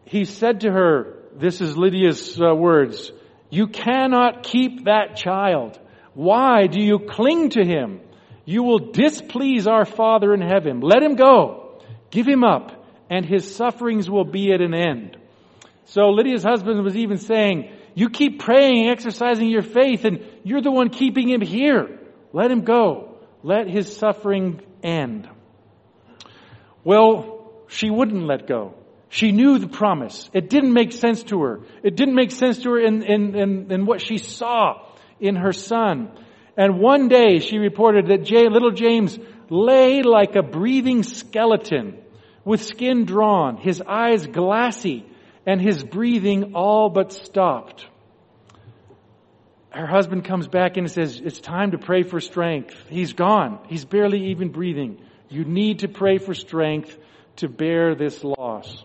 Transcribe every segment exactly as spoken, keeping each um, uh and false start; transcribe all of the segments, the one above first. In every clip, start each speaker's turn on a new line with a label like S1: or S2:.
S1: he said to her, this is Lydia's uh, words, "You cannot keep that child. Why do you cling to him? You will displease our Father in heaven. Let him go. Give him up, and his sufferings will be at an end." So Lydia's husband was even saying, you keep praying and exercising your faith, and you're the one keeping him here. Let him go. Let his suffering end. Well, she wouldn't let go. She knew the promise. It didn't make sense to her. It didn't make sense to her in, in, in, in what she saw in her son. And one day she reported that J, little James lay like a breathing skeleton with skin drawn, his eyes glassy, and his breathing all but stopped. Her husband comes back and says, it's time to pray for strength. He's gone. He's barely even breathing. You need to pray for strength to bear this loss.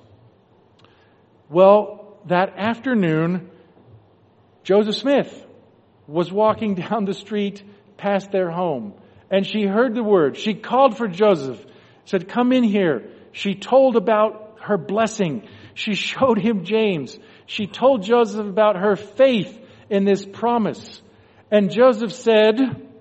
S1: Well, that afternoon, Joseph Smith was walking down the street past their home, and she heard the word. She called for Joseph, said, come in here. She told about her blessing. She showed him James. She told Joseph about her faith in this promise. And Joseph said,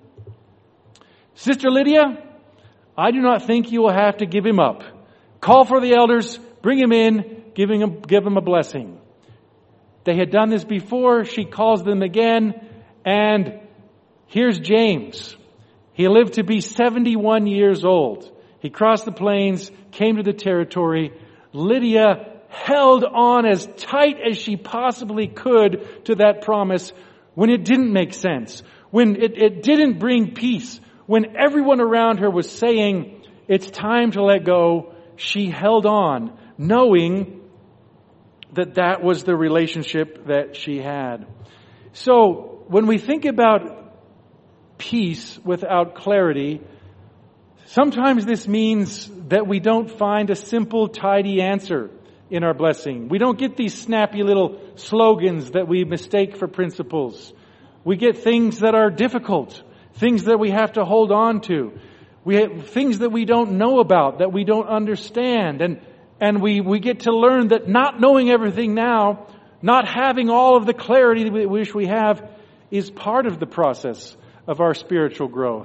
S1: Sister Lydia, I do not think you will have to give him up. Call for the elders, bring him in, give him, give him a blessing. They had done this before. She calls them again, and here's James. He lived to be seventy-one years old. He crossed the plains, came to the territory. Lydia held on as tight as she possibly could to that promise when it didn't make sense, when it, it didn't bring peace, when everyone around her was saying, it's time to let go. She held on, knowing that that was the relationship that she had. So when we think about peace without clarity, sometimes this means that we don't find a simple, tidy answer in our blessing. We don't get these snappy little slogans that we mistake for principles. We get things that are difficult, things that we have to hold on to. We have things that we don't know about, that we don't understand. And, and we, we get to learn that not knowing everything now, not having all of the clarity that we wish we have, is part of the process of our spiritual growth.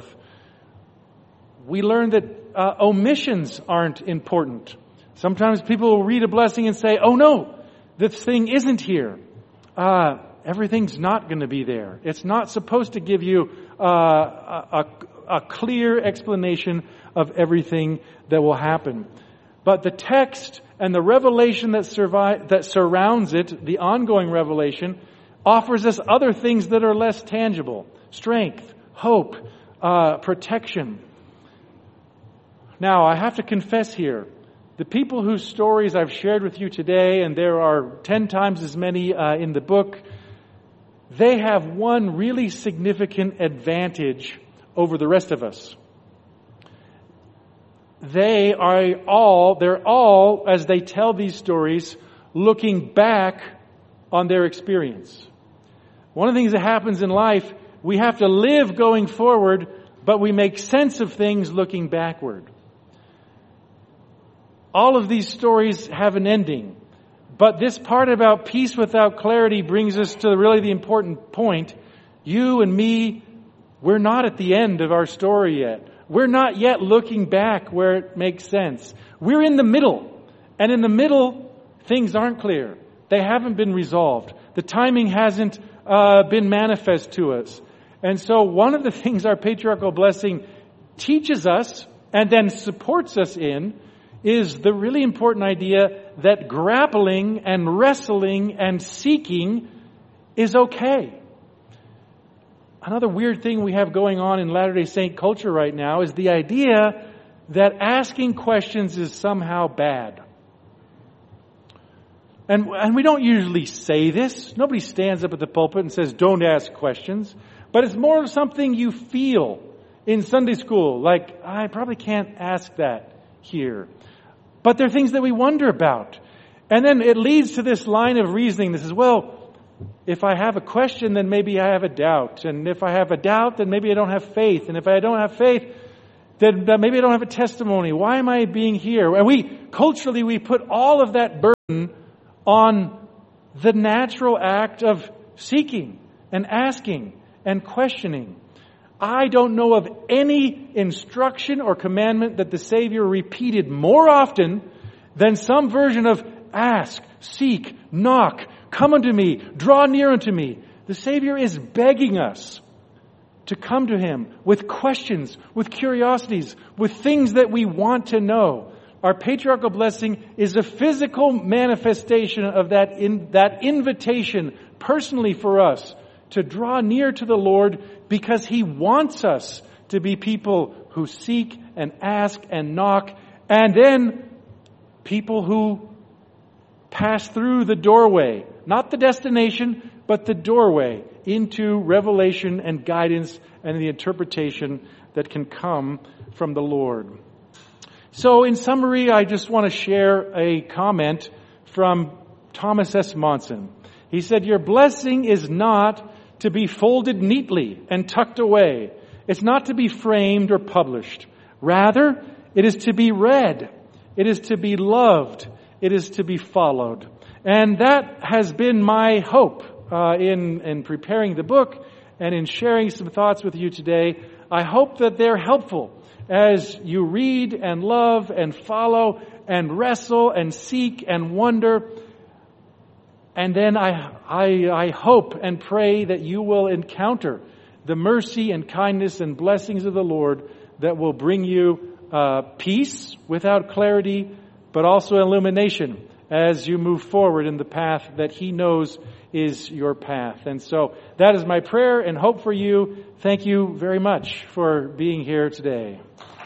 S1: We learn that uh, omissions aren't important. Sometimes people will read a blessing and say, oh no, this thing isn't here. Uh, everything's not going to be there. It's not supposed to give you uh, a, a, a clear explanation of everything that will happen. But the text and the revelation that, survive, that surrounds it, the ongoing revelation, offers us other things that are less tangible. Strength, hope, uh, protection. Now, I have to confess here, the people whose stories I've shared with you today, and there are ten times as many uh, in the book, they have one really significant advantage over the rest of us. They are all, they're all, as they tell these stories, looking back on their experience. One of the things that happens in life, we have to live going forward, but we make sense of things looking backward. All of these stories have an ending. But this part about peace without clarity brings us to really the important point. You and me, we're not at the end of our story yet. We're not yet looking back where it makes sense. We're in the middle. And in the middle, things aren't clear. They haven't been resolved. The timing hasn't uh, been manifest to us. And so one of the things our patriarchal blessing teaches us and then supports us in is the really important idea that grappling and wrestling and seeking is okay. Another weird thing we have going on in Latter-day Saint culture right now is the idea that asking questions is somehow bad. And, and we don't usually say this. Nobody stands up at the pulpit and says, don't ask questions. But it's more of something you feel in Sunday school, like, I probably can't ask that here. But there are things that we wonder about. And then it leads to this line of reasoning that says, well, if I have a question, then maybe I have a doubt. And if I have a doubt, then maybe I don't have faith. And if I don't have faith, then maybe I don't have a testimony. Why am I being here? And we, culturally, we put all of that burden on the natural act of seeking and asking and questioning. I don't know of any instruction or commandment that the Savior repeated more often than some version of ask, seek, knock, come unto me, draw near unto me. The Savior is begging us to come to Him with questions, with curiosities, with things that we want to know. Our patriarchal blessing is a physical manifestation of that in, that invitation personally for us to draw near to the Lord, because He wants us to be people who seek and ask and knock, and then people who pass through the doorway, not the destination, but the doorway into revelation and guidance and the interpretation that can come from the Lord. So in summary, I just want to share a comment from Thomas S. Monson. He said, your blessing is not to be folded neatly and tucked away. It's not to be framed or published. Rather, it is to be read. It is to be loved. It is to be followed. And that has been my hope uh, in, in preparing the book and in sharing some thoughts with you today. I hope that they're helpful as you read and love and follow and wrestle and seek and wonder. And then I, I, I hope and pray that you will encounter the mercy and kindness and blessings of the Lord that will bring you uh, peace without clarity, but also illumination as you move forward in the path that He knows is your path. And so that is my prayer and hope for you. Thank you very much for being here today.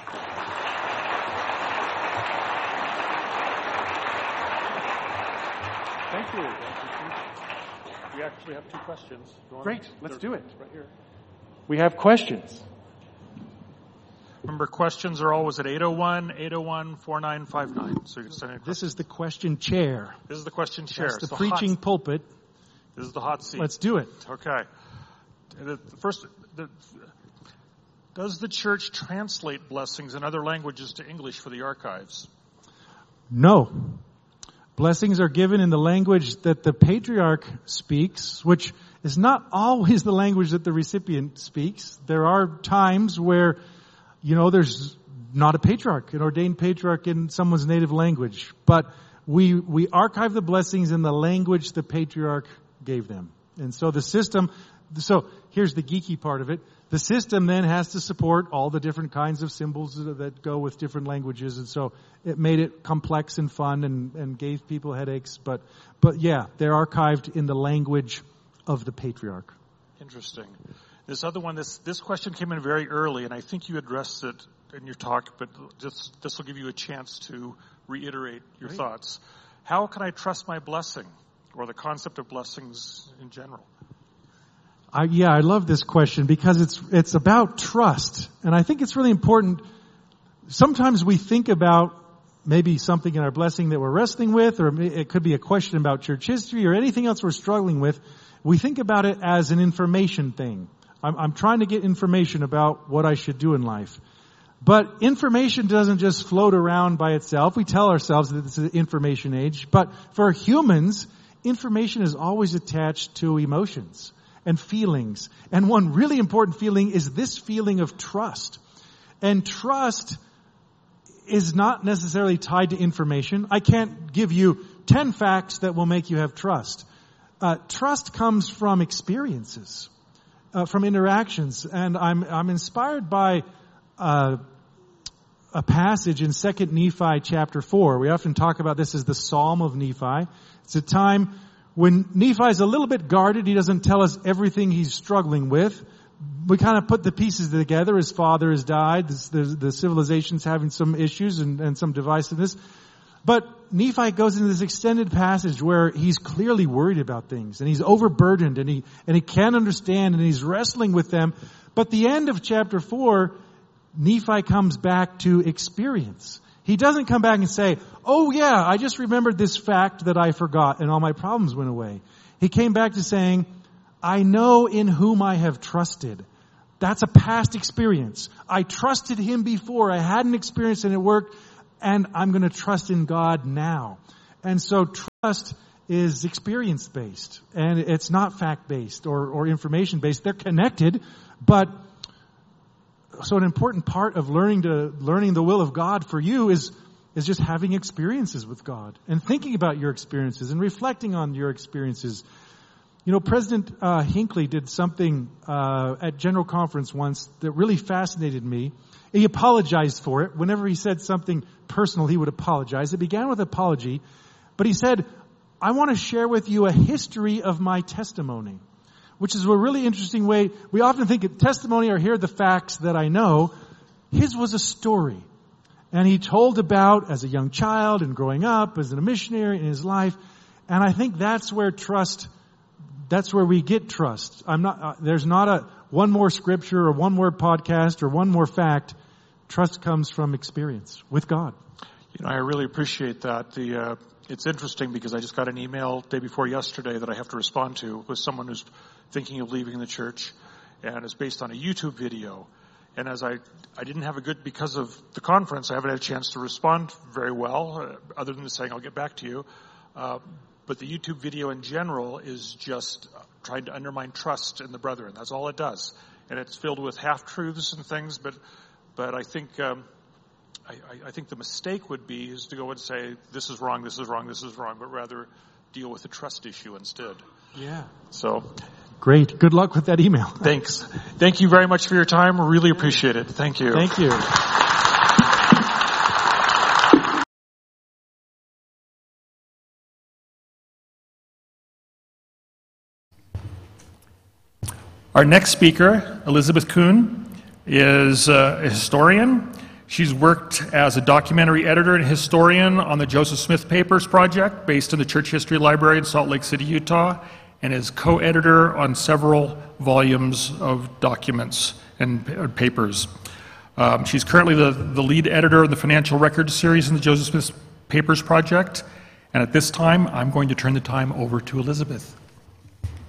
S2: Thank you. We actually have two questions.
S1: Great, let's do it.
S2: Right here.
S1: We have questions.
S2: Remember, questions are always at eight oh one, eight oh one, four nine five nine. So you can send in
S3: This is the question chair.
S2: This is the question chair.
S3: That's the
S2: So
S3: preaching
S2: hot,
S3: pulpit.
S2: This is the hot seat.
S3: Let's do it.
S2: Okay. The first, the, does the church translate blessings in other languages to English for the archives?
S3: No. Blessings are given in the language that the patriarch speaks, which is not always the language that the recipient speaks. There are times where, you know, there's not a patriarch, an ordained patriarch in someone's native language. But we, we archive the blessings in the language the patriarch gave them. And so the system, so here's the geeky part of it. The system then has to support all the different kinds of symbols that go with different languages. And so it made it complex and fun and, and gave people headaches. But, but yeah, they're archived in the language of the patriarch.
S2: Interesting. This other one, this, this question came in very early, and I think you addressed it in your talk, but this, this will give you a chance to reiterate your
S1: Right.
S2: thoughts. How can I trust my blessing, or the concept of blessings in general?
S3: I, yeah, I love this question because it's it's about trust. And I think it's really important. Sometimes we think about maybe something in our blessing that we're wrestling with, or it could be a question about church history or anything else we're struggling with. We think about it as an information thing. I'm, I'm trying to get information about what I should do in life. But information doesn't just float around by itself. We tell ourselves that it's an information age. But for humans, information is always attached to emotions and feelings. And one really important feeling is this feeling of trust. And trust is not necessarily tied to information. I can't give you ten facts that will make you have trust. Uh, trust comes from experiences, uh, from interactions. And I'm, I'm inspired by, uh, a passage in Second Nephi chapter four. We often talk about this as the Psalm of Nephi. It's a time when Nephi's a little bit guarded. He doesn't tell us everything he's struggling with. We kind of put the pieces together. His father has died. The, the civilization's having some issues and, and some divisiveness. But Nephi goes into this extended passage where he's clearly worried about things and he's overburdened and he, and he can't understand and he's wrestling with them. But the end of chapter four, Nephi comes back to experience. He doesn't come back and say, oh yeah, I just remembered this fact that I forgot and all my problems went away. He came back to saying, I know in whom I have trusted. That's a past experience. I trusted Him before. I had an experience and it worked, and I'm going to trust in God now. And so trust is experience-based, and it's not fact-based or, or information-based. They're connected, but so an important part of learning to learning the will of God for you is is just having experiences with God and thinking about your experiences and reflecting on your experiences. You know, President uh, Hinckley did something uh, at General Conference once that really fascinated me. He apologized for it. Whenever he said something personal, he would apologize. It began with apology, but he said, I want to share with you a history of my testimony, which is a really interesting way. We often think of testimony or hear the facts that I know. His was a story. And he told about as a young child and growing up as a missionary in his life. And I think that's where trust, that's where we get trust. I'm not, uh, there's not a one more scripture or one more podcast or one more fact. Trust comes from experience with God.
S2: You know, I really appreciate that. The, uh, it's interesting because I just got an email day before yesterday that I have to respond to with someone who's thinking of leaving the church, and it's based on a YouTube video. And as I, I didn't have a good, because of the conference, I haven't had a chance to respond very well, uh, other than saying I'll get back to you. Uh, but the YouTube video in general is just trying to undermine trust in the brethren. That's all it does. And it's filled with half-truths and things, but, but I think, um, I, I think the mistake would be is to go and say, this is wrong, this is wrong, this is wrong, but rather deal with the trust issue instead.
S3: Yeah.
S2: So.
S3: Great. Good luck with that email.
S2: Thanks. Thank you very much for your time. We really appreciate it. Thank you.
S3: Thank you.
S2: Our next speaker, Elizabeth Kuhn, is a historian. She's worked as a documentary editor and historian on the Joseph Smith Papers Project, based in the Church History Library in Salt Lake City, Utah, and is co-editor on several volumes of documents and papers. Um, she's currently the, the lead editor of the Financial Records series in the Joseph Smith Papers Project. And at this time, I'm going to turn the time over to Elizabeth.